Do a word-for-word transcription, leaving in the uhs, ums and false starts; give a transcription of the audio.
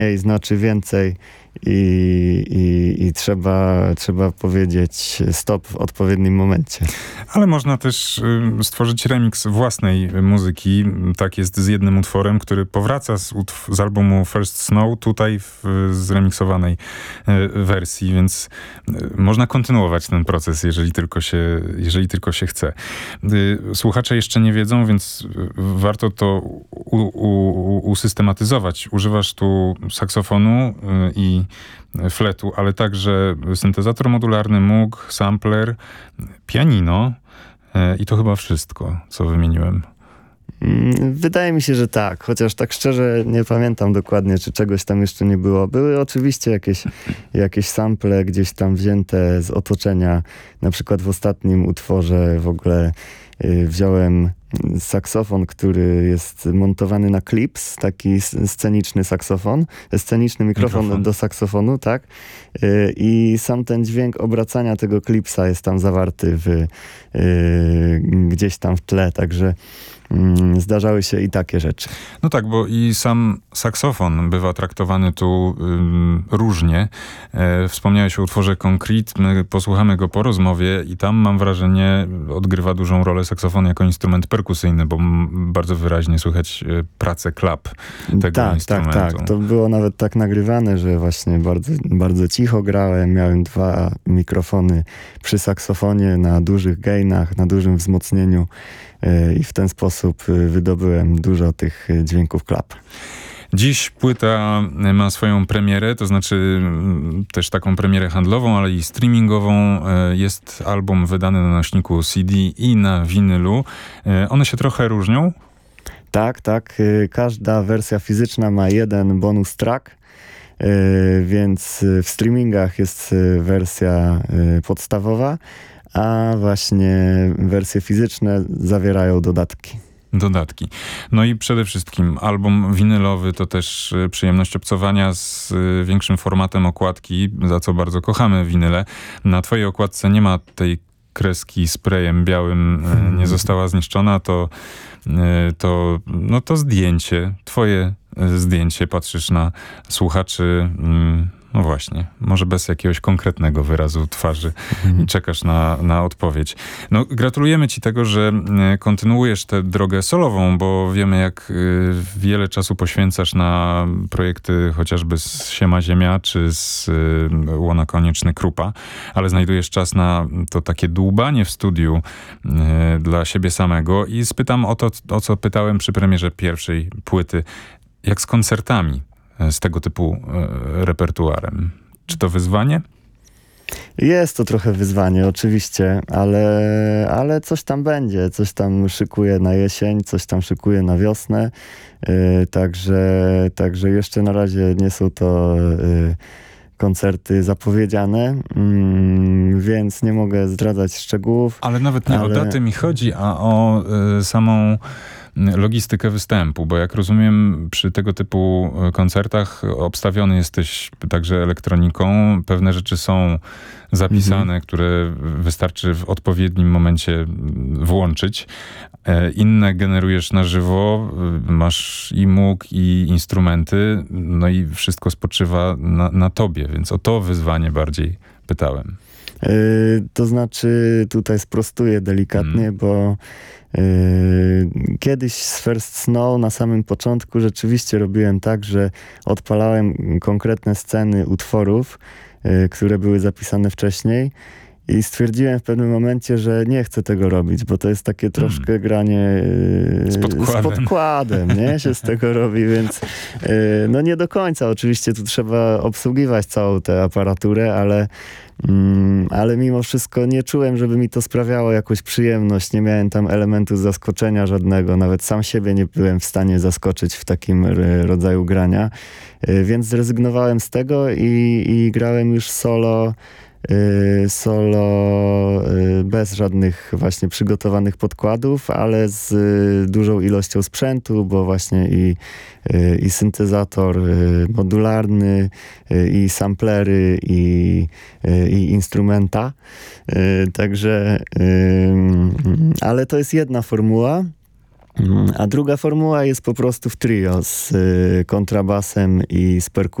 mniej znaczy więcej i, i, i trzeba, trzeba powiedzieć stop w odpowiednim momencie. Ale można też y, stworzyć remix własnej muzyki. Tak jest z jednym utworem, który powraca z, utw- z albumu First Snow tutaj w zremiksowanej y, wersji, więc y, można kontynuować ten proces, jeżeli tylko się, jeżeli tylko się chce. Y, słuchacze jeszcze nie wiedzą, więc y, warto to u, u, usystematyzować. Używasz tu saksofonu y, i fletu, ale także syntezator modularny, Moog, sampler, pianino e, i to chyba wszystko, co wymieniłem. Wydaje mi się, że tak, chociaż tak szczerze nie pamiętam dokładnie, czy czegoś tam jeszcze nie było. Były oczywiście jakieś, jakieś sample gdzieś tam wzięte z otoczenia. Na przykład w ostatnim utworze w ogóle y, wziąłem saksofon, który jest montowany na klips, taki sceniczny saksofon, sceniczny mikrofon, mikrofon. do saksofonu, tak? Y, I sam ten dźwięk obracania tego klipsa jest tam zawarty w, y, gdzieś tam w tle, także zdarzały się i takie rzeczy. No tak, bo i sam saksofon bywa traktowany tu ym, różnie. E, wspomniałeś o utworze Concrete, my posłuchamy go po rozmowie i tam mam wrażenie odgrywa dużą rolę saksofon jako instrument perkusyjny, bo m, bardzo wyraźnie słychać y, pracę klap tego tak, instrumentu. Tak, tak, to było nawet tak nagrywane, że właśnie bardzo, bardzo cicho grałem, miałem dwa mikrofony przy saksofonie na dużych gainach, na dużym wzmocnieniu i w ten sposób wydobyłem dużo tych dźwięków klap. Dziś płyta ma swoją premierę, to znaczy też taką premierę handlową, ale i streamingową. Jest album wydany na nośniku C D i na winylu. One się trochę różnią? Tak, tak. Każda wersja fizyczna ma jeden bonus track, więc w streamingach jest wersja podstawowa, a właśnie wersje fizyczne zawierają dodatki. Dodatki. No i przede wszystkim album winylowy to też przyjemność obcowania z większym formatem okładki, za co bardzo kochamy winyle. Na twojej okładce nie ma tej kreski sprayem białym, hmm. nie została zniszczona, to, to, no to zdjęcie, twoje zdjęcie, patrzysz na słuchaczy, no właśnie, może bez jakiegoś konkretnego wyrazu twarzy i czekasz na, na odpowiedź. No, gratulujemy ci tego, że kontynuujesz tę drogę solową, bo wiemy, jak wiele czasu poświęcasz na projekty chociażby z Siema Ziemia, czy z Łona Konieczny Krupa, ale znajdujesz czas na to takie dłubanie w studiu dla siebie samego i spytam o to, o co pytałem przy premierze pierwszej płyty. Jak z koncertami? Z tego typu e, repertuarem. Czy to wyzwanie? Jest to trochę wyzwanie, oczywiście, ale, ale coś tam będzie. Coś tam szykuję na jesień, coś tam szykuję na wiosnę. Yy, także, także jeszcze na razie nie są to yy, koncerty zapowiedziane, yy, więc nie mogę zdradzać szczegółów. Ale nawet nie ale... o daty mi chodzi, a o y, samą logistykę występu, bo jak rozumiem, przy tego typu koncertach obstawiony jesteś także elektroniką. Pewne rzeczy są zapisane, mhm. które wystarczy w odpowiednim momencie włączyć. Inne generujesz na żywo, masz i Moog, i instrumenty, no i wszystko spoczywa na, na tobie, więc o to wyzwanie bardziej pytałem. Yy, to znaczy, tutaj sprostuję delikatnie, hmm. bo yy, kiedyś z First Snow na samym początku rzeczywiście robiłem tak, że odpalałem konkretne sceny utworów, yy, które były zapisane wcześniej i stwierdziłem w pewnym momencie, że nie chcę tego robić, bo to jest takie troszkę hmm. granie yy, z podkładem, z podkładem nie? się z tego robi, więc yy, no nie do końca. Oczywiście tu trzeba obsługiwać całą tę aparaturę, ale Mm, ale mimo wszystko nie czułem, żeby mi to sprawiało jakąś przyjemność. Nie miałem tam elementu zaskoczenia żadnego. Nawet sam siebie nie byłem w stanie zaskoczyć w takim r- rodzaju grania. Y, więc zrezygnowałem z tego i, i grałem już solo, y, solo y, bez żadnych właśnie przygotowanych podkładów, ale z y, dużą ilością sprzętu, bo właśnie i, y, i syntezator y, modularny, y, i samplery, i, y, i instrumenta. Y, także, y, ale to jest jedna formuła. Mm, A druga formuła jest po prostu w trio z y, kontrabasem i z perkusją.